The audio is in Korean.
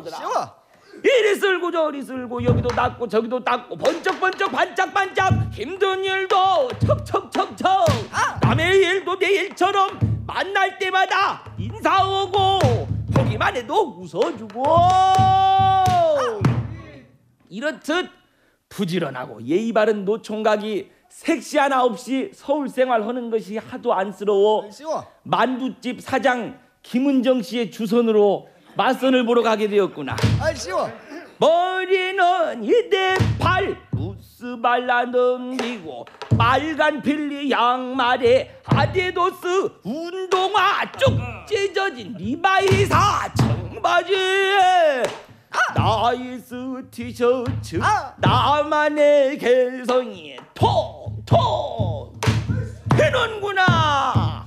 나오더라. 쉬워. 이리 쓸고 저리 쓸고 여기도 닦고 저기도 닦고 번쩍번쩍 반짝반짝 힘든 일도 척척척척 남의 일도 내 일처럼 만날 때마다 인사하고 보기만 해도 웃어주고 이렇듯 부지런하고 예의 바른 노총각이 색시 하나 없이 서울 생활하는 것이 하도 안쓰러워 쉬워. 만두집 사장 김은정 씨의 주선으로 맞선을 보러 가게 되었구나. 쉬워. 머리는 이대팔 무스 발라 넘기고 빨간 필리 양말에 아디도스 운동화 쭉 찢어진 리바이사 청바지에 나이스 티셔츠 나만의 개성이 톡톡 해는구나.